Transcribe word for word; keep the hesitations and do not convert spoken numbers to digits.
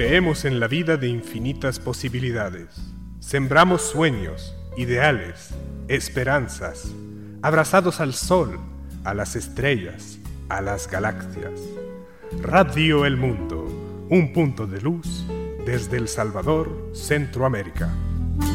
Creemos en la vida de infinitas posibilidades. Sembramos sueños, ideales, esperanzas, abrazados al sol, a las estrellas, a las galaxias. Radio El Mundo, un punto de luz desde El Salvador, Centroamérica.